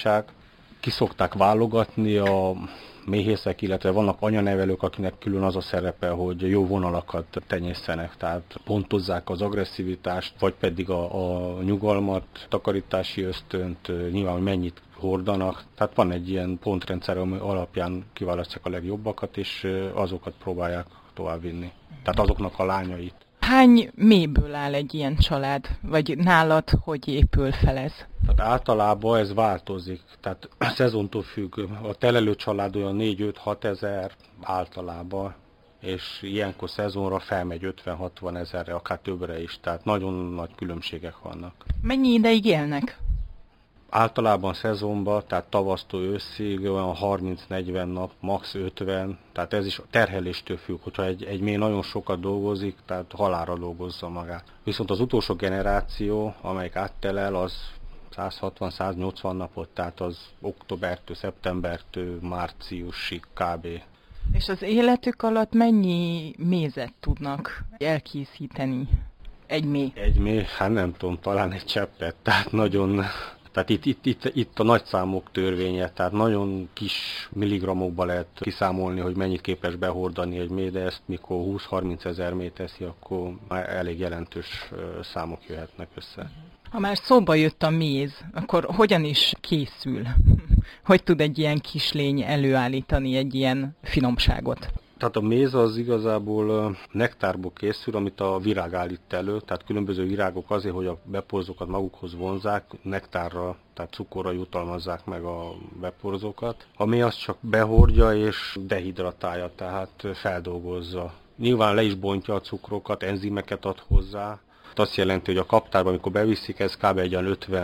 barátság. Ki szokták válogatni a méhészek, illetve vannak anyanevelők, akinek külön az a szerepe, hogy jó vonalakat tenyésztenek, tehát pontozzák az agresszivitást, vagy pedig a nyugalmat, takarítási ösztönt, nyilván, hogy mennyit hordanak. Tehát van egy ilyen pontrendszer, ami alapján kiválasztják a legjobbakat, és azokat próbálják továbbvinni. Tehát azoknak a lányait. Hány mélyből áll egy ilyen család? Vagy nálad hogy épül fel ez? Tehát általában ez változik, tehát a szezontól függ. A telelő család olyan 4-5-6 ezer általában, és ilyenkor szezonra felmegy 50-60 ezerre, akár többre is, tehát nagyon nagy különbségek vannak. Mennyi ideig élnek? Általában szezonban, tehát tavasztól őszig olyan 30-40 nap, max. 50, tehát ez is a terheléstől függ, hogyha egy méh nagyon sokat dolgozik, tehát halálra dolgozza magát. Viszont az utolsó generáció, amelyik áttelel, az 160-180 napot, tehát az októbertől, szeptembertől, márciusig kb. És az életük alatt mennyi mézet tudnak elkészíteni egy méh? Egy méh, hát nem tudom, talán egy cseppet, tehát nagyon... Tehát itt a nagyszámok törvénye, tehát nagyon kis milligramokba lehet kiszámolni, hogy mennyit képes behordani egy méh, de ezt mikor 20-30 ezer méh teszi, akkor már elég jelentős számok jöhetnek össze. Ha már szóba jött a méz, akkor hogyan is készül? Hogy tud egy ilyen kislény előállítani egy ilyen finomságot? Tehát a méz az igazából nektárból készül, amit a virág állít elő, tehát különböző virágok azért, hogy a beporzókat magukhoz vonzák, nektárra, tehát cukorra jutalmazzák meg a beporzókat. A méh az csak behordja és dehidratálja, tehát feldolgozza. Nyilván le is bontja a cukrokat, enzimeket ad hozzá. Azt jelenti, hogy a kaptárban, amikor beviszik, ez kb. Egy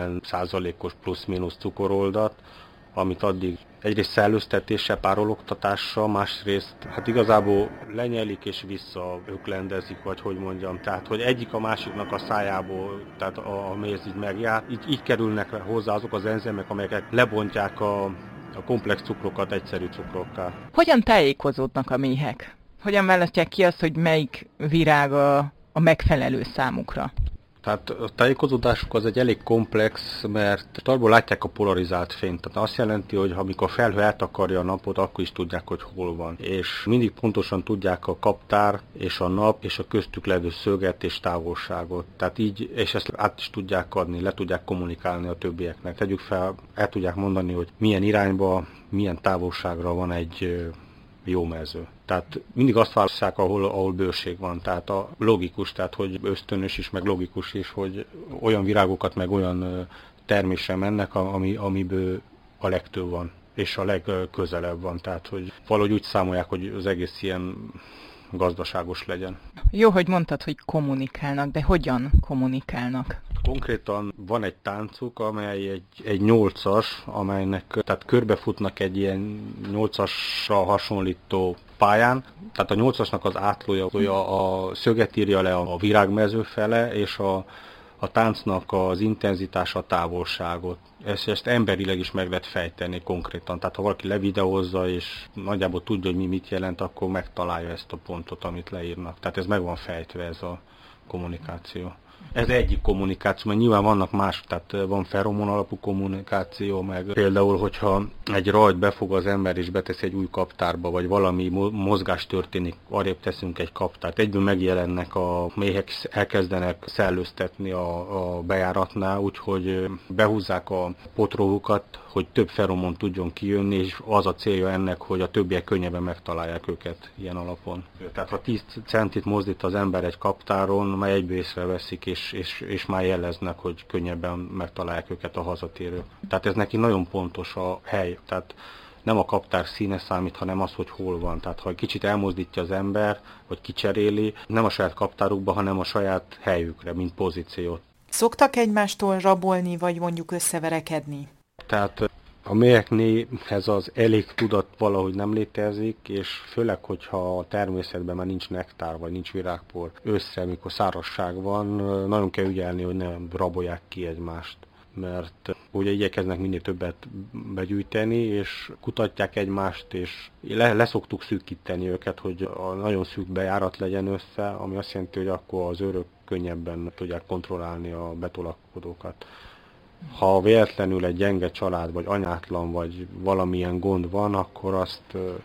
50%-os plusz-minusz cukoroldat, amit addig egyrészt szellőztetéssel, párologtatással, másrészt hát igazából lenyelik és visszaöklendezik, vagy hogy mondjam. Tehát, hogy egyik a másiknak a szájából, tehát a méz így megjár. Így kerülnek hozzá azok az enzimek, amelyek lebontják a komplex cukrokat egyszerű cukrokká. Hogyan tájékozódnak a méhek? Hogyan választják ki azt, hogy melyik virág a megfelelő számukra? Tehát a tájékozódásuk az egy elég komplex, mert arból látják a polarizált fényt. Tehát azt jelenti, hogy amikor a felhő eltakarja a napot, akkor is tudják, hogy hol van. És mindig pontosan tudják a kaptár és a nap és a köztük levő szöget és távolságot. Tehát így, és ezt át is tudják adni, le tudják kommunikálni a többieknek. Tegyük fel, el tudják mondani, hogy milyen irányba, milyen távolságra van egy jó mező. Tehát mindig azt választják, ahol bőség van, tehát a logikus, tehát hogy ösztönös is, meg logikus is, hogy olyan virágokat, meg olyan termésre mennek, amiből a legtöbb van, és a legközelebb van, tehát hogy valahogy úgy számolják, hogy az egész ilyen gazdaságos legyen. Jó, hogy mondtad, hogy kommunikálnak, de hogyan kommunikálnak? Konkrétan van egy táncuk, amely egy 8-as, amelynek tehát körbefutnak egy ilyen 8-assal hasonlító pályán. Tehát a 8-asnak az átlója a szöget írja le a virágmező fele, és a táncnak az intenzitása, a távolságot. Ezt emberileg is meg lehet fejteni konkrétan. Tehát ha valaki levideózza, és nagyjából tudja, hogy mit jelent, akkor megtalálja ezt a pontot, amit leírnak. Tehát ez meg van fejtve, ez a kommunikáció. Ez egyik kommunikáció, mert nyilván vannak más, tehát van feromon alapú kommunikáció, meg például, hogyha egy rajt befog az ember és beteszi egy új kaptárba, vagy valami mozgás történik, arrébb teszünk egy kaptárt, egyből megjelennek a méhek, elkezdenek szellőztetni a bejáratnál, úgyhogy behúzzák a potróhukat, hogy több feromon tudjon kijönni, és az a célja ennek, hogy a többiek könnyebben megtalálják őket ilyen alapon. Tehát ha 10 centit mozdít az ember egy kaptáron, már egyből észreveszik, és már jeleznek, hogy könnyebben megtalálják őket a hazatérők. Tehát ez neki nagyon pontos a hely. Tehát nem a kaptár színe számít, hanem az, hogy hol van. Tehát ha egy kicsit elmozdítja az ember, vagy kicseréli, nem a saját kaptárukba, hanem a saját helyükre, mint pozíciót. Szoktak egymástól rabolni, vagy mondjuk összeverekedni? Tehát a méheknéhez az elég tudat valahogy nem létezik, és főleg, hogyha a természetben már nincs nektár, vagy nincs virágpor, ősszel, mikor szárazság van, nagyon kell ügyelni, hogy ne rabolják ki egymást. Mert ugye igyekeznek minél többet begyűjteni, és kutatják egymást, és leszoktuk szűkíteni őket, hogy a nagyon szűk bejárat legyen össze, ami azt jelenti, hogy akkor az őrök könnyebben tudják kontrollálni a betolakodókat. Ha véletlenül egy gyenge család, vagy anyátlan, vagy valamilyen gond van, akkor azt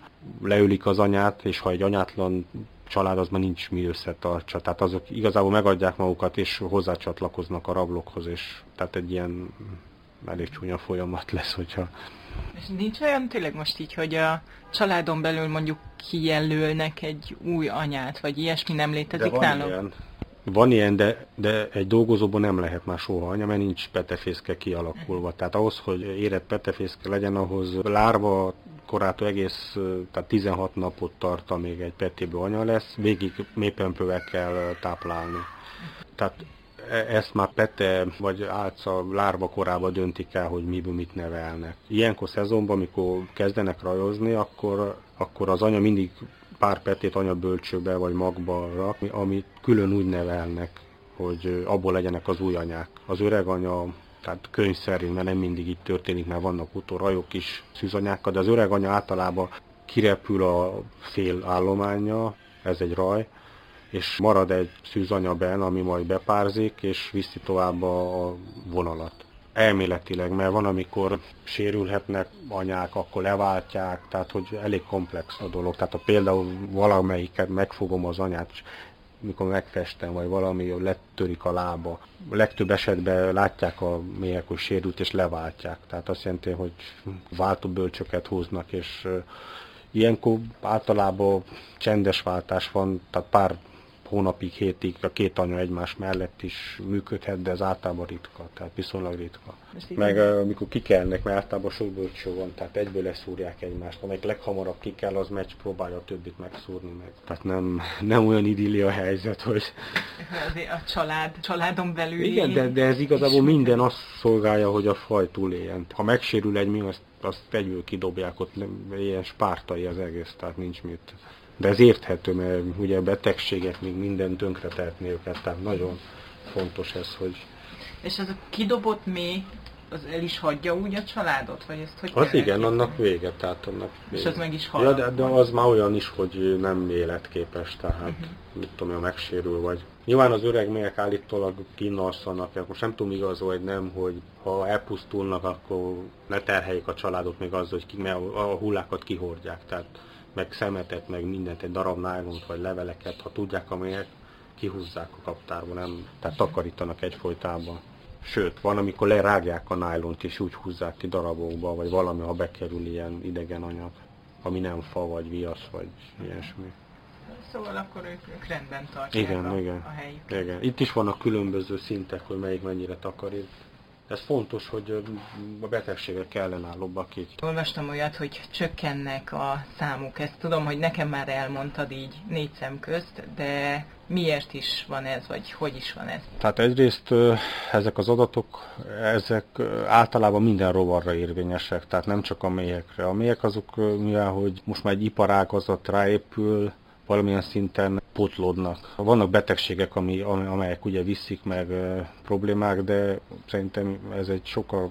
leülik az anyát, és ha egy anyátlan család, az már nincs mi összetartsa. Tehát azok igazából megadják magukat, és hozzácsatlakoznak a rablókhoz, és tehát egy ilyen elég csúnya folyamat lesz, hogyha... És nincs olyan tényleg most így, hogy a családon belül mondjuk kijelölnek egy új anyát, vagy ilyesmi nem létezik nálunk? Van ilyen, de egy dolgozóban nem lehet már soha anya, mert nincs petefészke kialakulva. Tehát ahhoz, hogy érett petefészke legyen, ahhoz lárva korától egész, tehát 16 napot tart, amíg egy petéből anya lesz, végig mélypömpövel kell táplálni. Tehát ezt már pete vagy álca lárva korában döntik el, hogy miből mit nevelnek. Ilyenkor szezonban, amikor kezdenek rajozni, akkor az anya mindig pár petét anyabölcsőbe vagy magba rak, amit külön úgy nevelnek, hogy abból legyenek az új anyák. Az öreg anya, tehát könyv szerint, mert nem mindig így történik, mert vannak utórajok is szűzanyákkal, de az öreg anya általában kirepül a fél állománya, ez egy raj, és marad egy szűzanya benn, ami majd bepárzik, és viszi tovább a vonalat. Elméletileg, mert van, amikor sérülhetnek anyák, akkor leváltják, tehát hogy elég komplex a dolog. Tehát ha például valamelyiket megfogom az anyát, mikor megfestem, vagy valami, letörik a lába. A legtöbb esetben látják a méhek, hogy sérült, és leváltják. Tehát azt jelenti, hogy váltóbölcsöket húznak, és ilyenkor általában csendes váltás van, tehát pár hónapig, hétig a két anya egymás mellett is működhet, de ez általában ritka, tehát viszonylag ritka. Meg amikor kikelnek, mert általában sok bölcső van, tehát egyből leszúrják egymást, amelyik leghamarabb kikel, az meccs próbálja a többit megszúrni meg. Tehát nem olyan idilli a helyzet, hogy... Azért a családon belül... Igen, de ez igazából minden azt szolgálja, hogy a faj túléljen. Ha megsérül egy mi, azt egyből kidobják, ott ilyen spártai az egész, tehát nincs mit. De ez érthető, mert ugye betegségek még minden tönkre tehetné őket, tehát nagyon fontos ez, hogy... És az a kidobott méh, az el is hagyja úgy a családot? Vagy ezt hogy az igen, annak vége, tehát annak vége. És az meg is hal. Ja, de az már olyan is, hogy nem életképes, tehát mit tudom, megsérül vagy. Nyilván az öreg méhek állítólag kinnalszanak, most nem tudom igazol, hogy nem, hogy ha elpusztulnak, akkor ne terheljék a családot még azzal, hogy a hullákat kihordják, tehát meg szemetet, meg mindent, egy darab nájlont vagy leveleket, ha tudják a méhek, kihúzzák a kaptárba, nem, tehát takarítanak egyfolytában. Sőt, van, amikor lerágják a nájlont és úgy húzzák ki darabokba, vagy valami, ha bekerül ilyen idegen anyag, ami nem fa, vagy viasz, vagy ilyesmi. Szóval akkor ők rendben tartják a helyüket. Igen. Itt is vannak különböző szintek, hogy melyik mennyire takarít. Ez fontos, hogy a betegségek ellenállóbbak így. Olvastam olyat, hogy csökkennek a számuk. Ezt tudom, hogy nekem már elmondtad így 4 szem közt, de miért is van ez, vagy hogy is van ez? Tehát egyrészt ezek az adatok, ezek általában minden rovarra érvényesek, tehát nem csak a méhekre. A méhek azok, mivel hogy most már egy iparágazat ráépül, valamilyen szinten pótlódnak. Vannak betegségek, amelyek ugye viszik meg problémák, de szerintem ez egy sokkal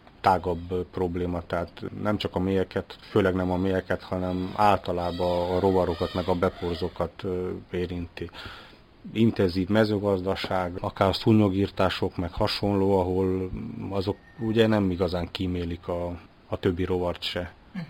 tágabb probléma, tehát nem csak a méheket, főleg nem a méheket, hanem általában a rovarokat, meg a beporzókat érinti. Intenzív mezőgazdaság, akár szúnyogírtások, meg hasonló, ahol azok ugye nem igazán kímélik a többi rovart se.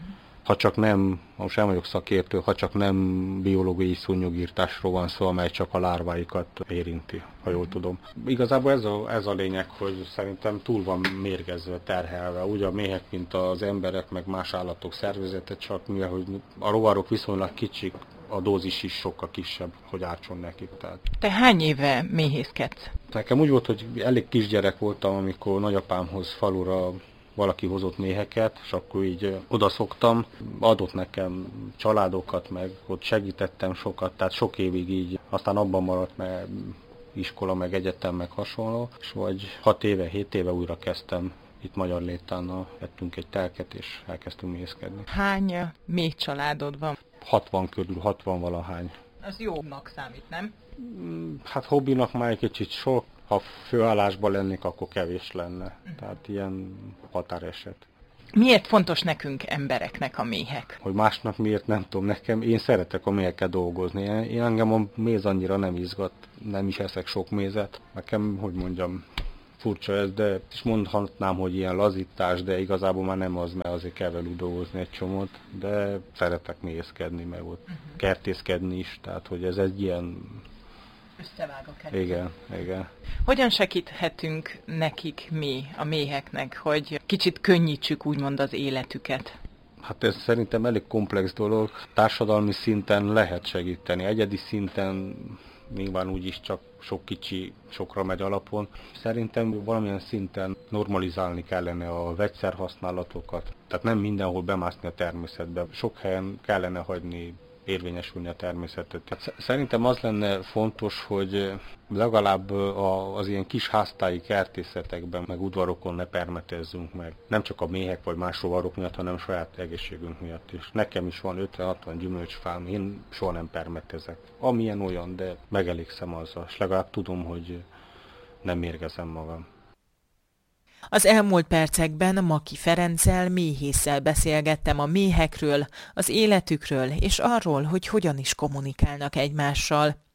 Ha csak nem, most nem vagyok szakértő, ha csak nem biológiai szúnyogírtásról van szó, amely csak a lárváikat érinti, ha jól tudom. Igazából ez a lényeg, hogy szerintem túl van mérgezve, terhelve, úgy a méhek, mint az emberek, meg más állatok szervezete, csak mivel hogy a rovarok viszonylag kicsik, a dózis is sokkal kisebb, hogy ártson nekik. Tehát. Te hány éve méhészkedsz? Nekem úgy volt, hogy elég kisgyerek voltam, amikor nagyapámhoz falura valaki hozott méheket, és akkor így odaszoktam, adott nekem családokat, meg ott segítettem sokat, tehát sok évig így, aztán abban maradt, mert iskola, meg egyetem, meg hasonló, és vagy 6 éve, 7 éve újra kezdtem itt Magyar Létánnal, vettünk egy telket, és elkezdtünk méhészkedni. Hány méh családod van? 60 körül, 60 valahány. Az jónak számít, nem? Hát hobbinak már egy kicsit sok. Ha főállásban lennék, akkor kevés lenne. Tehát ilyen határeset. Miért fontos nekünk embereknek a méhek? Hogy másnak miért, nem tudom. Én szeretek a méhekkel dolgozni. Én engem a méz annyira nem izgat, nem is eszek sok mézet. Nekem, hogy mondjam, furcsa ez, de is mondhatnám, hogy ilyen lazítás, de igazából már nem az, mert azért kell velük dolgozni egy csomót, de szeretek méhészkedni, meg ott kertészkedni is, tehát hogy ez egy ilyen... Összevág a kettő. Igen. Hogyan segíthetünk nekik mi, a méheknek, hogy kicsit könnyítsük úgymond az életüket? Hát ez szerintem elég komplex dolog. Társadalmi szinten lehet segíteni, egyedi szinten nyilván úgyis csak sok kicsi sokra megy alapon. Szerintem valamilyen szinten normalizálni kellene a vegyszerhasználatokat. Tehát nem mindenhol bemászni a természetbe. Sok helyen kellene hagyni érvényesülni a természetet. Hát szerintem az lenne fontos, hogy legalább az ilyen kis háztáji kertészetekben, meg udvarokon ne permetezzünk meg. Nem csak a méhek vagy más rovarok miatt, hanem saját egészségünk miatt is. Nekem is van 50-60 gyümölcsfám, én soha nem permetezek. Amilyen olyan, de megelégszem azzal, és legalább tudom, hogy nem mérgezem magam. Az elmúlt percekben Maki Ferenccel, méhésszel beszélgettem a méhekről, az életükről és arról, hogy hogyan is kommunikálnak egymással.